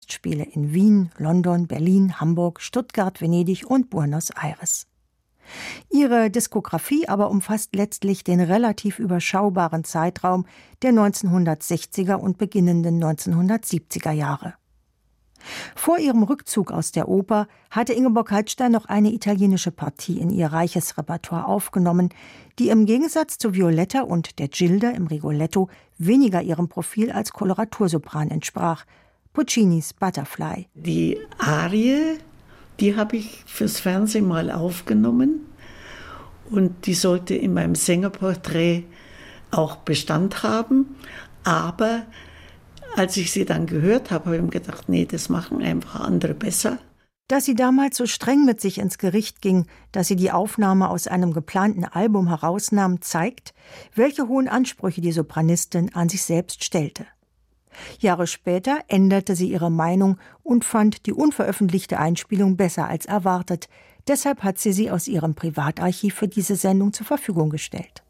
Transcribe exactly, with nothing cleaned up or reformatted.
Gastspiele in Wien, London, Berlin, Hamburg, Stuttgart, Venedig und Buenos Aires. Ihre Diskografie aber umfasst letztlich den relativ überschaubaren Zeitraum der neunzehnhundertsechziger und beginnenden neunzehnhundertsiebziger Jahre. Vor ihrem Rückzug aus der Oper hatte Ingeborg Heitstein noch eine italienische Partie in ihr reiches Repertoire aufgenommen, die im Gegensatz zu Violetta und der Gilda im Rigoletto weniger ihrem Profil als Koloratursopran entsprach, Puccinis Butterfly. Die Arie, die habe ich fürs Fernsehen mal aufgenommen und die sollte in meinem Sängerporträt auch Bestand haben, aber als ich sie dann gehört habe, habe ich mir gedacht, nee, das machen einfach andere besser. Dass sie damals so streng mit sich ins Gericht ging, dass sie die Aufnahme aus einem geplanten Album herausnahm, zeigt, welche hohen Ansprüche die Sopranistin an sich selbst stellte. Jahre später änderte sie ihre Meinung und fand die unveröffentlichte Einspielung besser als erwartet. Deshalb hat sie sie aus ihrem Privatarchiv für diese Sendung zur Verfügung gestellt.